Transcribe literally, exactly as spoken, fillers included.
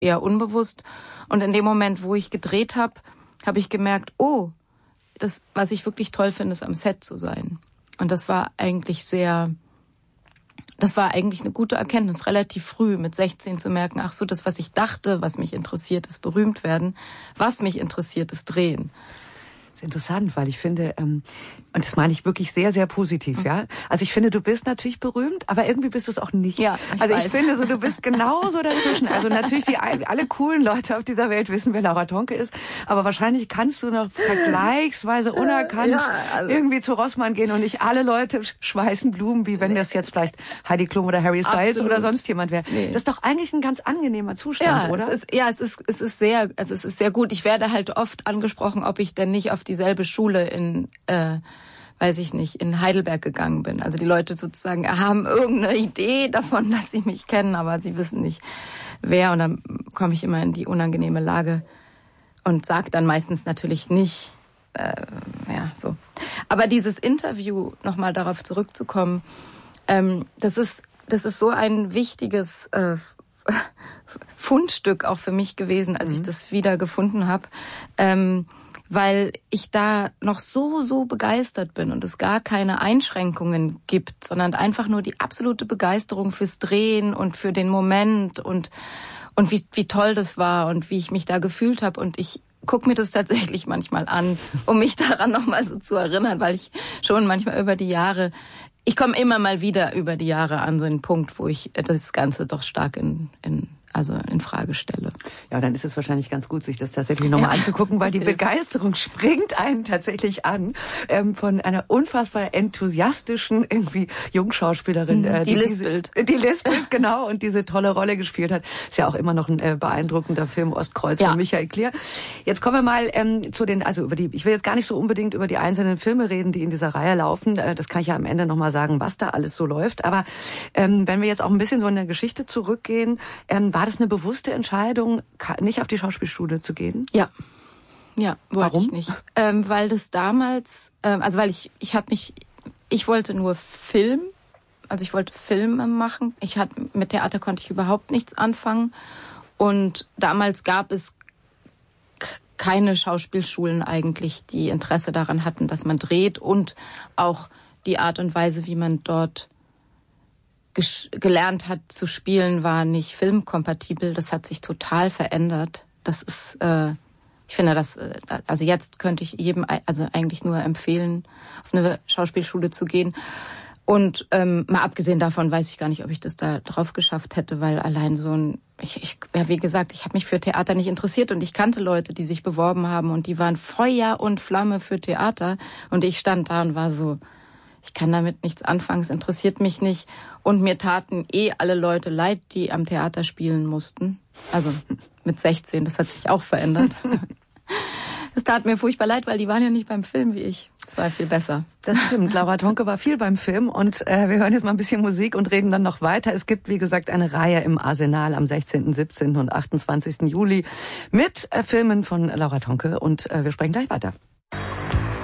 eher unbewusst. Und in dem Moment, wo ich gedreht habe, habe ich gemerkt, oh, das, was ich wirklich toll finde, ist am Set zu sein. Und das war eigentlich sehr, das war eigentlich eine gute Erkenntnis, relativ früh mit sechzehn zu merken, ach so, das, was ich dachte, was mich interessiert, ist berühmt werden. Was mich interessiert, ist drehen. Das ist interessant, weil ich finde, ähm, und das meine ich wirklich sehr, sehr positiv, ja. Also ich finde, du bist natürlich berühmt, aber irgendwie bist du es auch nicht. Ja, ich also weiß. ich finde so, du bist genauso dazwischen. Also natürlich, die, alle coolen Leute auf dieser Welt wissen, wer Laura Tonke ist, aber wahrscheinlich kannst du noch vergleichsweise unerkannt ja, also irgendwie zu Rossmann gehen und nicht alle Leute schmeißen Blumen, wie wenn das jetzt vielleicht Heidi Klum oder Harry Styles Absolut. Oder sonst jemand wäre. Nee. Das ist doch eigentlich ein ganz angenehmer Zustand, ja, oder? Es ist, ja, es ist, es ist sehr, also es ist sehr gut. Ich werde halt oft angesprochen, ob ich denn nicht auf dieselbe Schule in, äh, weiß ich nicht, in Heidelberg gegangen bin. Also die Leute sozusagen haben irgendeine Idee davon, dass sie mich kennen, aber sie wissen nicht, wer. Und dann komme ich immer in die unangenehme Lage und sage dann meistens natürlich nicht, äh, ja, so. Aber dieses Interview, nochmal darauf zurückzukommen, ähm, das ist, das ist so ein wichtiges äh, Fundstück auch für mich gewesen, als mhm. ich das wieder gefunden habe. Ähm, weil ich da noch so, so begeistert bin und es gar keine Einschränkungen gibt, sondern einfach nur die absolute Begeisterung fürs Drehen und für den Moment und und wie, wie toll das war und wie ich mich da gefühlt habe. Und ich gucke mir das tatsächlich manchmal an, um mich daran nochmal so zu erinnern, weil ich schon manchmal über die Jahre, ich komme immer mal wieder über die Jahre an so einen Punkt, wo ich das Ganze doch stark in, in also in Frage stelle. Ja, dann ist es wahrscheinlich ganz gut, sich das tatsächlich nochmal ja, anzugucken, weil die hilft. Begeisterung springt einen tatsächlich an ähm, von einer unfassbar enthusiastischen irgendwie Jungschauspielerin. Äh, die, die lispelt. Diese, die lispelt, genau, und diese tolle Rolle gespielt hat. Ist ja auch immer noch ein äh, beeindruckender Film, Ostkreuz ja. von Michael Klier. Jetzt kommen wir mal ähm, zu den, also über die, ich will jetzt gar nicht so unbedingt über die einzelnen Filme reden, die in dieser Reihe laufen. Äh, das kann ich ja am Ende nochmal sagen, was da alles so läuft. Aber ähm, wenn wir jetzt auch ein bisschen so in der Geschichte zurückgehen, ähm, war das eine bewusste Entscheidung, nicht auf die Schauspielschule zu gehen? Ja. Ja, wollte Warum? ich nicht. Ähm, weil das damals, ähm, also weil ich, ich habe mich, ich wollte nur Film, also ich wollte Filme machen. Ich hatte, mit Theater konnte ich überhaupt nichts anfangen. Und damals gab es k- keine Schauspielschulen eigentlich, die Interesse daran hatten, dass man dreht und auch die Art und Weise, wie man dort gelernt hat zu spielen, war nicht filmkompatibel. Das hat sich total verändert. Das ist, äh, ich finde, das, also jetzt könnte ich jedem also eigentlich nur empfehlen, auf eine Schauspielschule zu gehen. Und ähm, mal abgesehen davon weiß ich gar nicht, ob ich das da drauf geschafft hätte, weil allein so ein, ich, ich ja wie gesagt, ich habe mich für Theater nicht interessiert und ich kannte Leute, die sich beworben haben und die waren Feuer und Flamme für Theater und ich stand da und war so, ich kann damit nichts anfangen, es interessiert mich nicht. Und mir taten eh alle Leute leid, die am Theater spielen mussten. Also mit sechzehn, das hat sich auch verändert. Es tat mir furchtbar leid, weil die waren ja nicht beim Film wie ich. Das war viel besser. Das stimmt. Laura Tonke war viel beim Film und äh, wir hören jetzt mal ein bisschen Musik und reden dann noch weiter. Es gibt, wie gesagt, eine Reihe im Arsenal am sechzehnten, siebzehnten und achtundzwanzigsten Juli mit äh, Filmen von Laura Tonke und äh, wir sprechen gleich weiter.